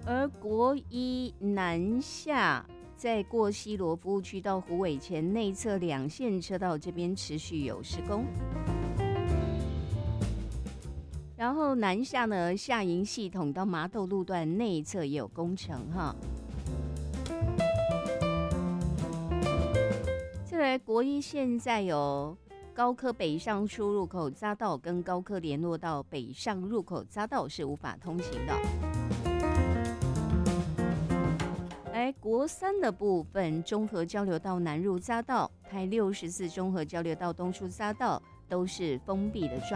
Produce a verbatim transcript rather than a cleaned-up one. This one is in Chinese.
而国一南下在过西螺服务区到虎尾前内侧两线车道这边持续有施工。然后南下呢，下营系统到麻豆路段内侧也有工程哈。再来，国一现在有高科北上出入口匝道跟高科联络道北上入口匝道是无法通行的。来，国三的部分，中和交流道南入匝道、台六十四中和交流道东出匝道都是封闭的状